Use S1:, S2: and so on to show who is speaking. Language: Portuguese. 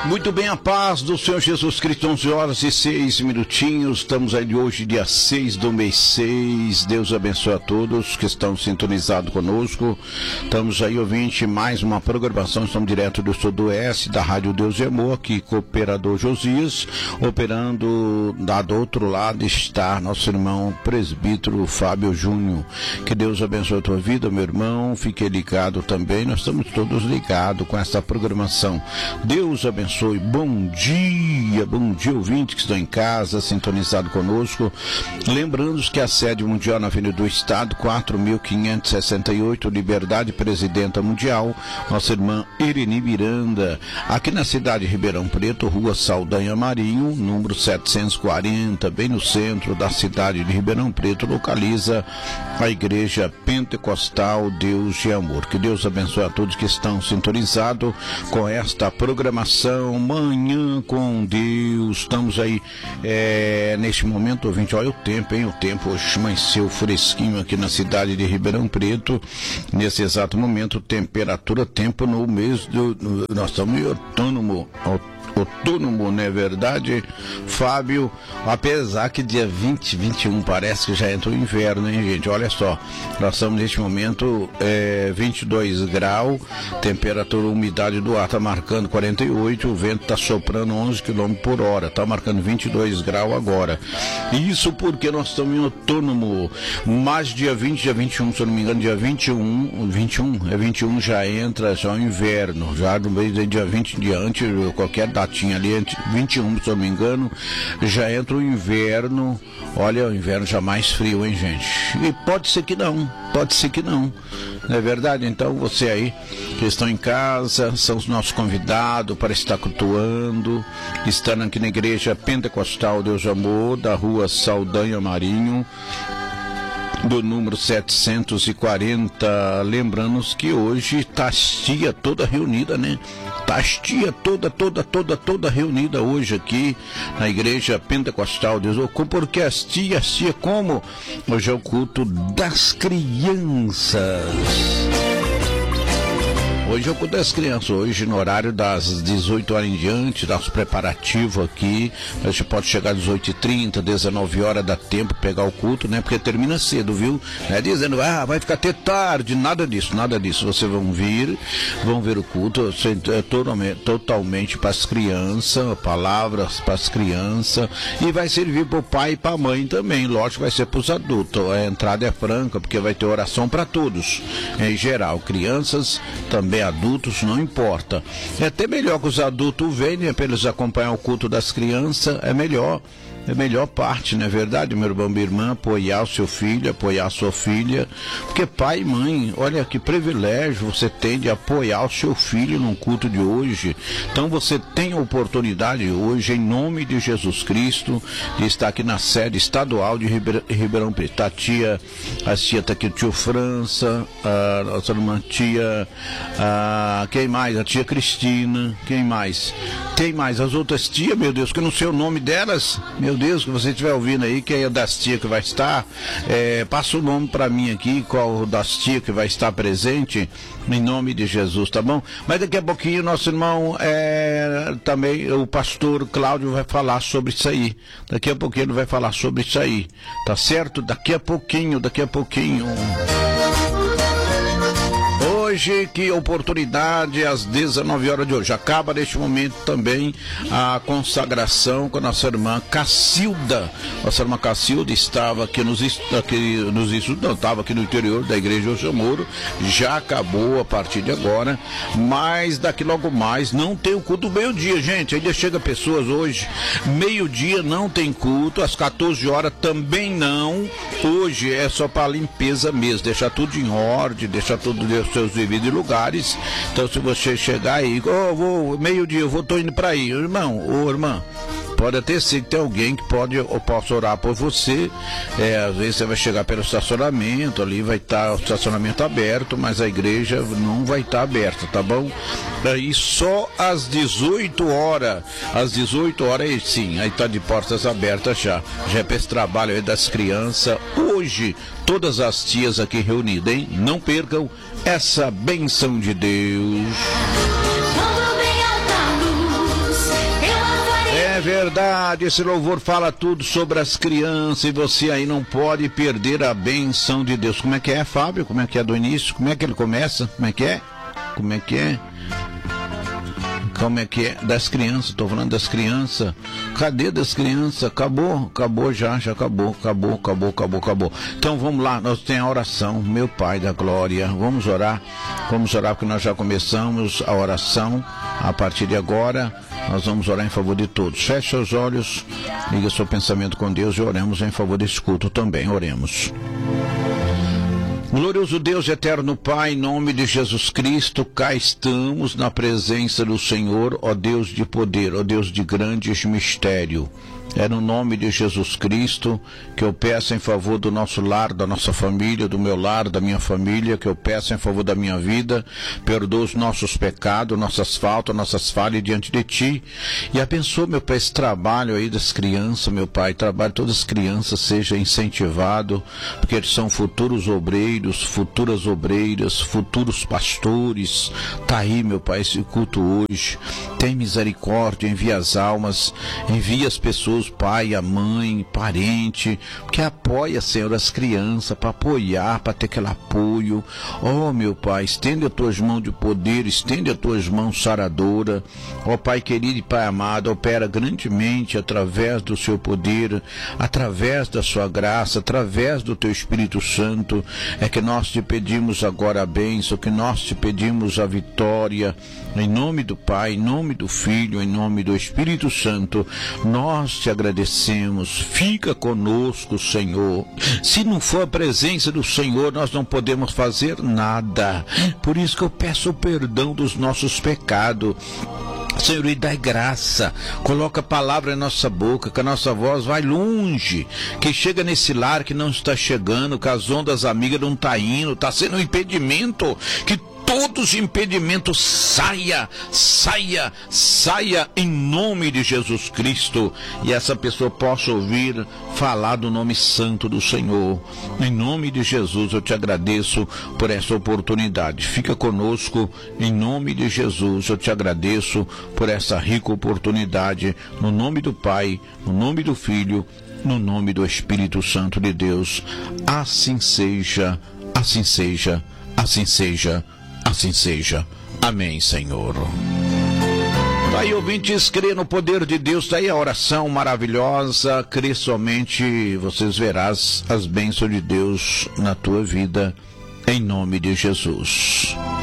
S1: Muito bem, a paz do Senhor Jesus Cristo, 11 horas e 6 minutinhos, estamos aí hoje, dia 6 do mês 6, Deus abençoe a todos que estão sintonizados conosco, estamos aí, ouvinte, mais uma programação, estamos direto do Sudoeste, da Rádio Deus e Amor, aqui com o operador Josias, operando do outro lado está nosso irmão presbítero Fábio Júnior, que Deus abençoe a tua vida, meu irmão, fique ligado também, nós estamos todos ligados com essa programação, Deus abençoe. Bom dia ouvinte que estão em casa, sintonizado conosco, lembrando que a sede mundial na Avenida do Estado, 4.568, Liberdade Presidenta Mundial, nossa irmã Irene Miranda, aqui na cidade de Ribeirão Preto, Rua Saldanha Marinho, número 740, bem no centro da cidade de Ribeirão Preto, localiza a Igreja Pentecostal Deus de Amor. Que Deus abençoe a todos que estão sintonizados com esta programação. Manhã com Deus, estamos aí neste momento, ouvinte, olha o tempo, hein? O tempo hoje amanheceu fresquinho aqui na cidade de Ribeirão Preto, nesse exato momento, temperatura, tempo no mês nós estamos em autônomo, não é verdade, Fábio? Apesar que dia 20, 21 parece que já entra o inverno, hein, gente? Olha só, nós estamos neste momento 22 graus, temperatura, umidade do ar está marcando 48, o vento está soprando 11 km por hora, está marcando 22 graus agora. Isso porque nós estamos em outono, mas dia 20, dia 21, se eu não me engano, dia 21 já entra já o inverno, já no mês de dia 20 em diante, qualquer datinha ali, entre 21, se eu não me engano, já entra o inverno. Olha, o inverno já mais frio, hein, gente? E pode ser que não, não é verdade? Então você aí que estão em casa, são os nossos convidados para estar cultuando, estando aqui na Igreja Pentecostal Deus de Amor, da Rua Saldanha Marinho, do número 740, lembrando que hoje tá as tia toda reunida, né? Tá as tia toda reunida hoje aqui na Igreja Pentecostal Deus, porque as tia como? Hoje é o culto das crianças. Hoje é o culto das crianças, hoje no horário das 18 horas em diante, nosso preparativo aqui, a gente pode chegar às 18h30, 19 horas, dá tempo de pegar o culto, né? Porque termina cedo, viu? Não é dizendo, vai ficar até tarde, nada disso, vocês vão ver o culto totalmente para as crianças, palavras para as crianças, e vai servir para o pai e para a mãe também, lógico, vai ser para os adultos, a entrada é franca, porque vai ter oração para todos, em geral, crianças também, adultos, não importa. É até melhor que os adultos venham para eles acompanhar o culto das crianças, é melhor parte, não é verdade, meu irmão, minha irmã, apoiar o seu filho, apoiar a sua filha, porque pai e mãe, olha que privilégio você tem de apoiar o seu filho no culto de hoje. Então você tem a oportunidade hoje, em nome de Jesus Cristo, de estar aqui na sede estadual de Ribeirão Preto. A tia está aqui, o tio França, a nossa irmã tia, quem mais? A tia Cristina, quem mais? Tem mais as outras tias, meu Deus, que eu não sei o nome delas, meu Deus, que você estiver ouvindo aí, quem é das tias que vai estar, passa o nome para mim aqui, qual das tias que vai estar presente, em nome de Jesus, tá bom? Mas daqui a pouquinho nosso irmão, também o pastor Cláudio vai falar sobre isso aí, daqui a pouquinho ele vai falar sobre isso aí, tá certo? Daqui a pouquinho. Hoje, que oportunidade, às 19 horas de hoje. Acaba neste momento também a consagração com a nossa irmã Cacilda. Nossa irmã Cacilda estava aqui estava aqui no interior da Igreja Deus de Amor. Já acabou a partir de agora, mas daqui logo mais não tem o culto do meio-dia, gente. Ainda chega pessoas hoje, meio-dia não tem culto, às 14 horas também não. Hoje é só para limpeza mesmo, deixar tudo em ordem, deixar tudo nos seus devidos lugares. Então, se você chegar aí, meio-dia, tô indo para aí, irmão ou irmã, pode até ser que tem alguém que possa orar por você. Às vezes você vai chegar pelo estacionamento, ali vai estar o estacionamento aberto, mas a igreja não vai estar aberta, tá bom? Aí só às 18 horas, aí sim, aí tá de portas abertas já é para esse trabalho aí das crianças. Hoje, todas as tias aqui reunidas, hein? Não percam essa bênção de Deus. verdade, esse louvor fala tudo sobre as crianças e você aí não pode perder a benção de Deus. Como é que é, Fábio? Como é que é do início? Como é que ele começa? Como é que é? Como é que é? Como é que é? Das crianças, tô falando das crianças. Cadê das crianças? Acabou já acabou. Então vamos lá, nós temos a oração, meu Pai da glória. Vamos orar porque nós já começamos a oração. A partir de agora, nós vamos orar em favor de todos. Feche seus olhos, liga seu pensamento com Deus e oremos em favor desse culto também. Oremos. Glorioso Deus, eterno Pai, em nome de Jesus Cristo, cá estamos na presença do Senhor, ó Deus de poder, ó Deus de grandes mistérios. É no nome de Jesus Cristo que eu peço em favor do nosso lar, da nossa família, do meu lar, da minha família, que eu peço em favor da minha vida. Perdoa os nossos pecados, nossas faltas, nossas falhas diante de Ti. E abençoa, meu Pai, esse trabalho aí das crianças, meu Pai. Trabalho todas as crianças seja incentivado, porque eles são futuros obreiros, futuras obreiras, futuros pastores. Tá aí, meu Pai, esse culto hoje. Tem misericórdia, envia as almas, envia as pessoas, pai, a mãe, parente, que apoia, Senhor, as crianças, para apoiar, para ter aquele apoio. Oh, meu Pai, estende as tuas mãos de poder, estende as tuas mãos saradoras. Oh, Pai querido e Pai amado, opera grandemente através do seu poder, através da sua graça, através do teu Espírito Santo. É que nós te pedimos agora a bênção, que nós te pedimos a vitória, em nome do Pai, em nome do Filho, em nome do Espírito Santo. Nós te agradecemos. Fica conosco, Senhor. Se não for a presença do Senhor, nós não podemos fazer nada. Por isso que eu peço o perdão dos nossos pecados. Senhor, e dai graça, coloca a palavra em nossa boca, que a nossa voz vai longe, que chega nesse lar que não está chegando, que as ondas amigas não está indo, está sendo um impedimento, que todos os impedimentos saia em nome de Jesus Cristo, e essa pessoa possa ouvir falar do nome santo do Senhor. Em nome de Jesus eu te agradeço por essa oportunidade. Fica conosco, em nome de Jesus eu te agradeço por essa rica oportunidade, no nome do Pai, no nome do Filho, no nome do Espírito Santo de Deus. Assim seja, assim seja, assim seja. Assim seja. Amém, Senhor. Tá aí, ouvintes, crê no poder de Deus. Tá aí a oração maravilhosa. Crê somente, vocês verás as bênçãos de Deus na tua vida, em nome de Jesus.